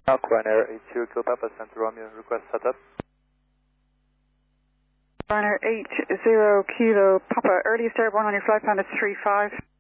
Ryanair 80 Kilo Papa Center Romeo, request setup. Ryanair 80 Kilo Papa, earliest airborne on your flight plan is 35.